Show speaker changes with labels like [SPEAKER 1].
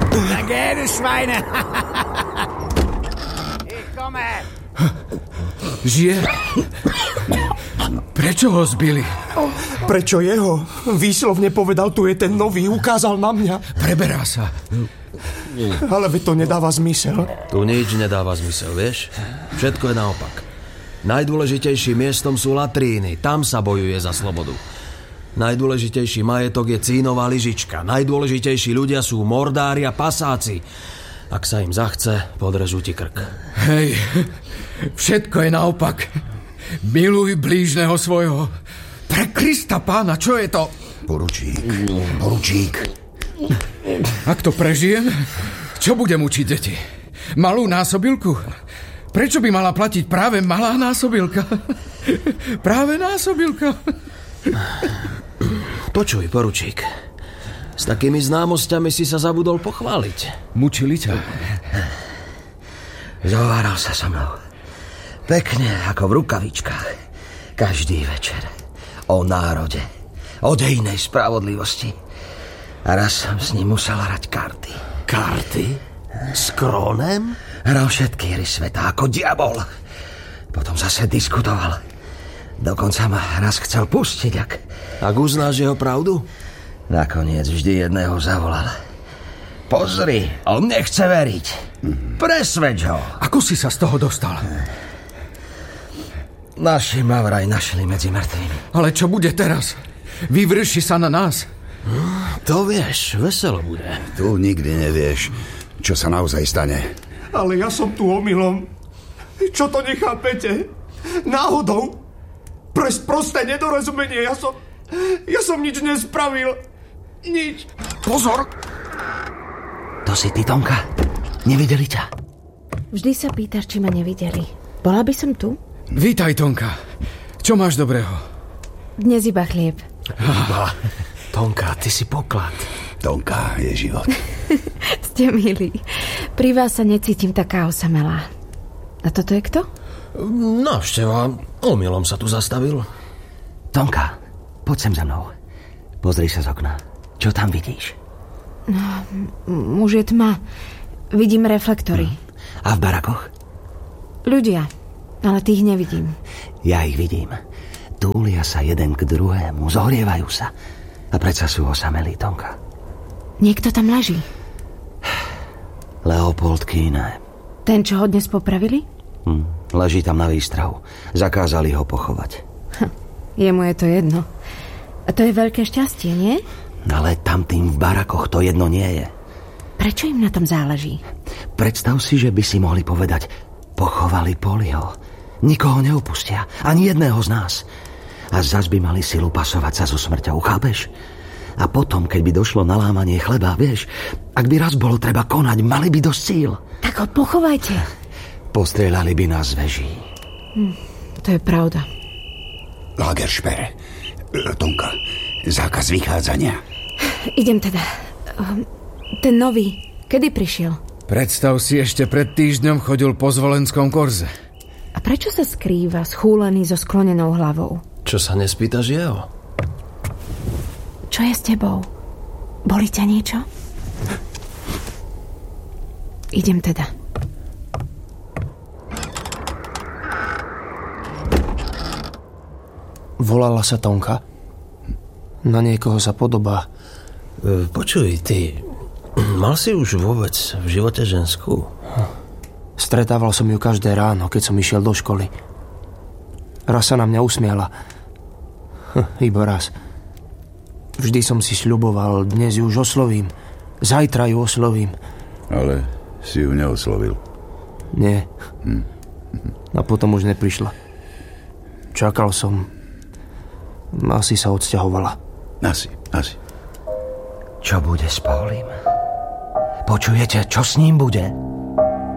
[SPEAKER 1] Gerne, Schweine. Ich komme.
[SPEAKER 2] Žije? Prečo ho zbili?
[SPEAKER 3] Prečo jeho? Výslovne povedal, tu je ten nový, ukázal na mňa.
[SPEAKER 2] Preberá sa.
[SPEAKER 3] Ale veď to nedáva zmysel.
[SPEAKER 4] Tu nič nedáva zmysel, vieš? Všetko je naopak. Najdôležitejším miestom sú latríny. Tam sa bojuje za slobodu. Najdôležitejší majetok je cínová lyžička. Najdôležitejší ľudia sú mordári a pasáci. Ak sa im zachce, podrežú ti krk.
[SPEAKER 2] Hej, všetko je naopak. Miluj blížneho svojho. Pre Krista Pána, čo je to?
[SPEAKER 5] Poručík.
[SPEAKER 2] Ak to prežijem, čo budem učiť deti? Malú násobilku? Prečo by mala platiť práve malá násobilka? Práve násobilka.
[SPEAKER 4] Počuj, poručík. S takými známosťami si sa zabudol pochváliť.
[SPEAKER 2] Mučili ťa?
[SPEAKER 5] Zováral sa so mnou. Pekne, ako v rukavičkách. Každý večer. O národe. O dejnej spravodlivosti. A raz som s ním musel hrať karty.
[SPEAKER 4] Karty? S Krónem?
[SPEAKER 5] Hral všetky hry sveta, ako diabol. Potom zase diskutoval. Dokonca ma raz chcel pustiť,
[SPEAKER 4] Ak uznáš jeho pravdu?
[SPEAKER 5] Nakoniec vždy jedného zavolal. Pozri, on nechce veriť. Presvedč ho.
[SPEAKER 2] Ako si sa z toho dostal?
[SPEAKER 5] Naši ma vraj našli medzi mŕtvými.
[SPEAKER 2] Ale čo bude teraz? Vyvrši sa na nás?
[SPEAKER 4] To vieš, veselo bude.
[SPEAKER 6] Tu nikdy nevieš, čo sa naozaj stane.
[SPEAKER 3] Ale ja som tu omylom. Čo to nechápete? Náhodou? Prosté nedorozumenie. Ja som nič nespravil. Nič.
[SPEAKER 2] Pozor!
[SPEAKER 5] To si ty, Tonka? Nevideli ťa?
[SPEAKER 7] Vždy sa pýtaš, či ma nevideli. Bola by som tu?
[SPEAKER 2] Vítaj, Tonka. Čo máš dobrého?
[SPEAKER 7] Dnes iba chlieb.
[SPEAKER 4] Tonka, ty si poklad.
[SPEAKER 6] Tonka je život.
[SPEAKER 7] Ste milí. Pri vás sa necítim taká osamelá. A toto je kto?
[SPEAKER 4] Návšteva. Omylom sa tu zastavil.
[SPEAKER 5] Tonka, poď sem za mnou. Pozri sa z okna. Čo tam vidíš?
[SPEAKER 7] No, už je tma. Vidím reflektory.
[SPEAKER 5] A v barakoch?
[SPEAKER 7] Ľudia, ale tých nevidím.
[SPEAKER 5] Ja ich vidím. Túlia sa jeden k druhému, zohrievajú sa. A predsa sú osamelí, Tonka.
[SPEAKER 7] Niekto tam leží.
[SPEAKER 5] Leopold Kíne.
[SPEAKER 7] Ten, čo ho dnes popravili?
[SPEAKER 5] Leží tam na výstrahu. Zakázali ho pochovať.
[SPEAKER 7] Jemu je to jedno. A to je veľké šťastie, nie?
[SPEAKER 5] Ale tamtým v barakoch to jedno nie je.
[SPEAKER 7] Prečo im na tom záleží?
[SPEAKER 5] Predstav si, že by si mohli povedať: pochovali Poliho. Nikoho neopustia, ani jedného z nás. A zas by mali silu pasovať sa so smrťou, chápeš? A potom, keď by došlo na lámanie chleba, vieš, ak by raz bolo treba konať, mali by dosť síl.
[SPEAKER 7] Tak ho pochovajte.
[SPEAKER 5] Postrieľali by nás z veží.
[SPEAKER 7] To je pravda.
[SPEAKER 6] Lageršper. Tonka, zákaz vychádzania.
[SPEAKER 7] Idem teda. Ten nový, kedy prišiel?
[SPEAKER 2] Predstav si, ešte pred týždňom chodil po Zvolenskom korze.
[SPEAKER 7] A prečo sa skrýva schúlený so sklonenou hlavou?
[SPEAKER 4] Čo sa nespýtaš jeho?
[SPEAKER 7] Čo je s tebou? Bolí ťa niečo? Idem teda.
[SPEAKER 3] Volala sa Tonka? Na niekoho sa podobá.
[SPEAKER 4] Počuj, ty... Mal si už vôbec v živote ženskú?
[SPEAKER 3] Stretával som ju každé ráno, keď som išiel do školy. Raz sa na mňa usmiala. Iba raz. Vždy som si sľuboval, dnes ju už oslovím. Zajtra ju oslovím.
[SPEAKER 6] Ale si ju neoslovil.
[SPEAKER 3] Nie. A potom už neprišla. Čakal som. Asi sa odsťahovala.
[SPEAKER 6] Asi.
[SPEAKER 5] Čo bude s Paulim? Počujete, čo s ním bude?